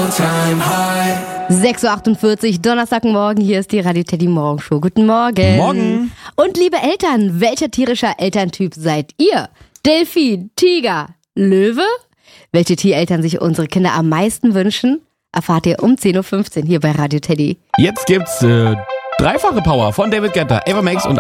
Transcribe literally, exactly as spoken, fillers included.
all-time high. sechs Uhr achtundvierzig, Donnerstagmorgen, hier ist die Radio Teddy Morgenshow. Guten Morgen. Morgen. Und liebe Eltern, welcher tierischer Elterntyp seid ihr? Delfin, Tiger, Löwe? Welche Tiereltern sich unsere Kinder am meisten wünschen? Erfahrt ihr um zehn Uhr fünfzehn hier bei Radio Teddy. Jetzt gibt's äh, dreifache Power von David Guetta, Ava Max und